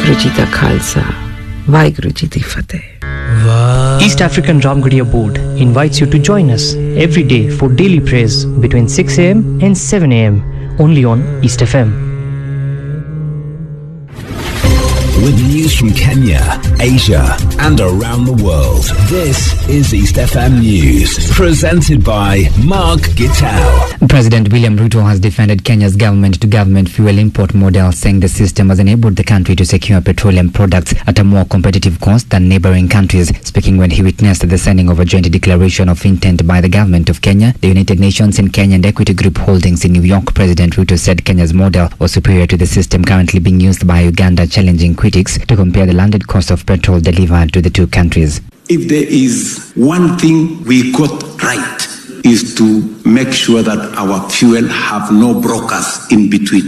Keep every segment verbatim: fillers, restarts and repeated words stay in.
वाहिगुरु जी का खालसा, वाहिगुरु जी दी फतेह. East African Ramgarhia Board invites you to join us every day for daily prayers between six a m and seven a m only on East F M. With news from Kenya, Asia, and around the world, this is East F M News, presented by Mark Gitau. President William Ruto has defended Kenya's government-to-government fuel import model, saying the system has enabled the country to secure petroleum products at a more competitive cost than neighboring countries. Speaking when he witnessed the signing of a joint declaration of intent by the government of Kenya, the United Nations and Kenya and Equity Group Holdings in New York, President Ruto said Kenya's model was superior to the system currently being used by Uganda, challenging critics to compare the landed cost of petrol delivered to the two countries. If there is one thing we got right, is to make sure that our fuel have no brokers in between.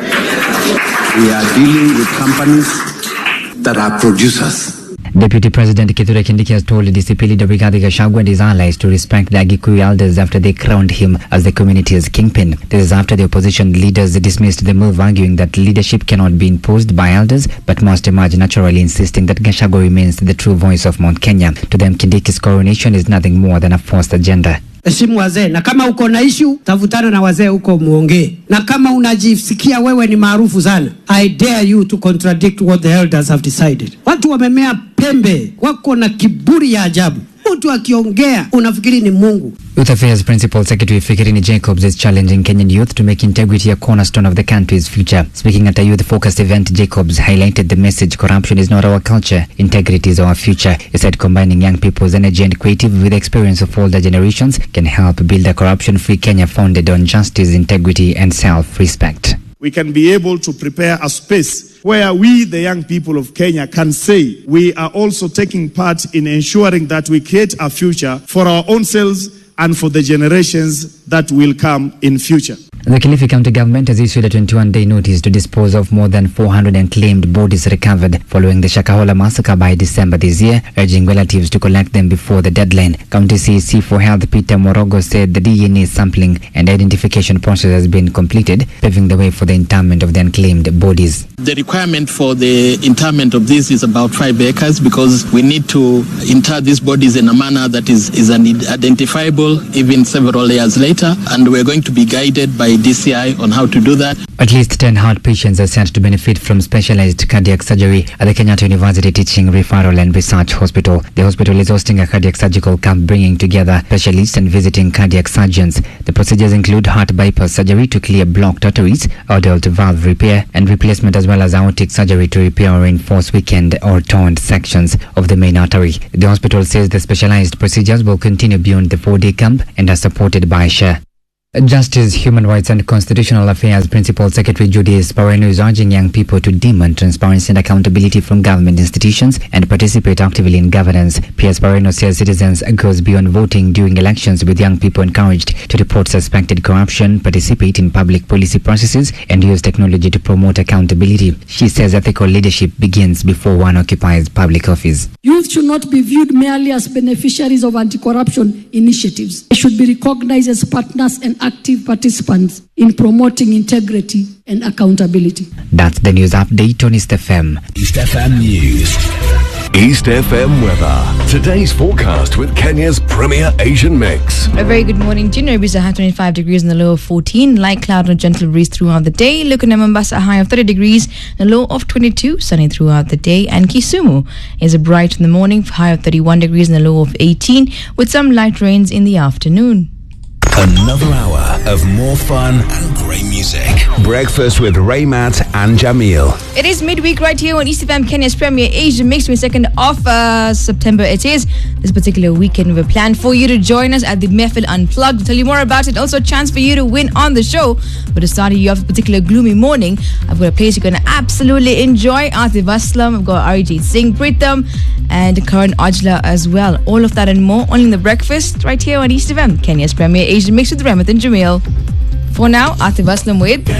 We are dealing with companies that are producers. Deputy President Kithure Kindiki has told D C P leader Rigathi Gachagua and his allies to respect the Agikuyu elders after they crowned him as the community's kingpin. This is after the opposition leaders dismissed the move, arguing that leadership cannot be imposed by elders but must emerge naturally, insisting that Gachagua remains the true voice of Mount Kenya. To them, Kindiki's coronation is nothing more than a forced agenda. Heshimu wazee, na kama uko na issue tafutana na wazee huko muongee, na kama unajisikia wewe ni maarufu sana, I dare you to contradict what the elders have decided. Watu wamemea pembe, wako na kiburi ya ajabu. Mtu akiongea unafikiri ni Mungu. Youth Affairs Principal Secretary Fikirini Jacobs is challenging Kenyan youth to make integrity a cornerstone of the country's future. Speaking at a youth-focused event, Jacobs highlighted the message, corruption is not our culture, integrity is our future. He said combining young people's energy and creativity with the experience of older generations can help build a corruption-free Kenya founded on justice, integrity and self-respect. We can be able to prepare a space where we, the young people of Kenya, can say we are also taking part in ensuring that we create a future for our own selves and for the generations that will come in future. The Kilifi County government has issued a twenty-one day notice to dispose of more than four hundred claimed bodies recovered following the Shakahola massacre by December this year, urging relatives to collect them before the deadline. County C E C for Health Peter Morogo said the D N A sampling and identification process has been completed, paving the way for the interment of the unclaimed bodies. The requirement for the interment of this is about five acres because we need to inter these bodies in a manner that is, is identifiable even several years later, and we're going to be guided by D C I on how to do that. At least ten heart patients are set to benefit from specialized cardiac surgery at the Kenyatta University Teaching, Referral and Research Hospital. The hospital is hosting a cardiac surgical camp bringing together specialists and visiting cardiac surgeons. The procedures include heart bypass surgery to clear blocked arteries, adult valve repair and replacement, as well as aortic surgery to repair or reinforce weakened or torn sections of the main artery. The hospital says the specialized procedures will continue beyond the four-day camp and are supported by SHARE. Justice, Human Rights and Constitutional Affairs Principal Secretary Judy Sparano is urging young people to demand transparency and accountability from government institutions and participate actively in governance. P S Sparano says citizens goes beyond voting during elections, with young people encouraged to report suspected corruption, participate in public policy processes and use technology to promote accountability. She says ethical leadership begins before one occupies public office. Youth should not be viewed merely as beneficiaries of anti-corruption initiatives. They should be recognized as partners and active participants in promoting integrity and accountability. That's the news update on East F M. East F M News. East F M weather. Today's forecast with Kenya's premier Asian mix. A very good morning. Nairobi is a high of twenty-five degrees and a low of fourteen. Light cloud and gentle breeze throughout the day. Looking at Mombasa, a high of thirty degrees and a low of twenty-two. Sunny throughout the day. And Kisumu is a bright in the morning, high of thirty-one degrees and a low of eighteen, with some light rains in the afternoon. Another hour of more fun and great music. Breakfast with Raymat and Jamil. It is midweek right here on East F M, Kenya's premier Asian mix, twenty-second of uh, September it is. This particular weekend we've planned for you to join us at the Mehfil Unplugged. We'll tell you more about it. Also a chance for you to win on the show. But to start you off a particular gloomy morning, I've got a place you're going to absolutely enjoy. Atif Aslam, I've got Arijit Singh, Pritham and Karan Aujla as well. All of that and more only in the breakfast right here on East F M, Kenya's premier Asian mix with Rehmat and Jamil. For now, Atif Aslam with